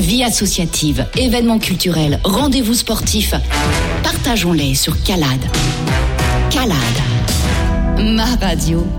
Vie associative, événements culturels, rendez-vous sportifs. Partageons-les sur Calade. Calade, ma radio.